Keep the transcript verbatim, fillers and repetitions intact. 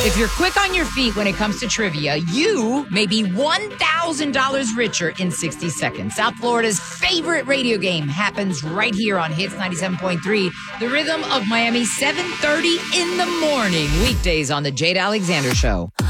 If you're quick on your feet when it comes to trivia, you may be one thousand dollars richer in sixty seconds. South Florida's favorite radio game happens right here on Hits ninety-seven point three, the rhythm of Miami, seven thirty in the morning, weekdays on the Jade Alexander Show.